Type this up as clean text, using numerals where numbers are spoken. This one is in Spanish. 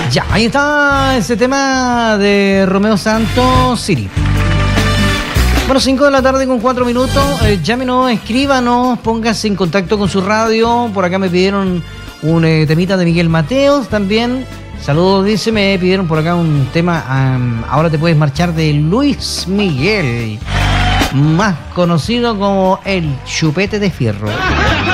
Ya, ahí está ese tema de Romeo Santos, Siri. Bueno, 5 de la tarde con 4 minutos. Llámenos, escríbanos, póngase en contacto con su radio. Por acá me pidieron un temita de Miguel Mateos también. Saludos, dice, me pidieron por acá un tema, Ahora te puedes marchar, de Luis Miguel, más conocido como el Chupete de Fierro.